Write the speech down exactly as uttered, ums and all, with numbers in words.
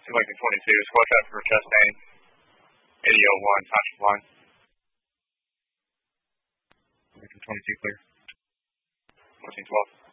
Lincoln twenty-two, squad traffic for Chastain, eighty oh one, Township line. Lincoln twenty-two clear. fourteen twelve.